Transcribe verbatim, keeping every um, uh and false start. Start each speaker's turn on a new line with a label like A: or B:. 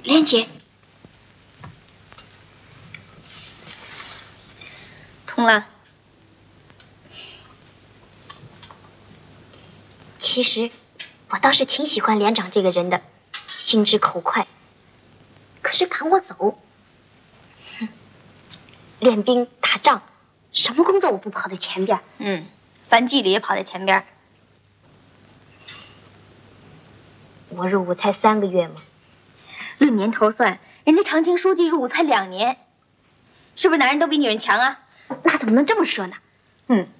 A: 莲姐，
B: 通了。
A: 其实我倒是挺喜欢连长这个人的，心直口快。可是赶我走，哼，练兵打仗，什么工作我不跑在前边？
B: 嗯，反纪律也跑在前边。
A: 我入伍才三个月嘛，
B: 论年头算，人家长青书记入伍才两年，是不是男人都比女人强啊？
A: 那怎么能这么说呢？
B: 嗯，